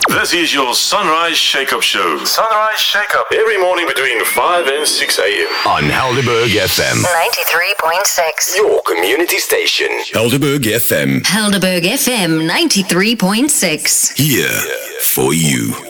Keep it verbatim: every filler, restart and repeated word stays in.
This is your Sunrise Shake-Up Show. Sunrise Shake-Up. Every morning between five and six a.m. on Helderberg F M. ninety-three point six. Your community station. Helderberg F M. Helderberg F M ninety-three point six. Here for you.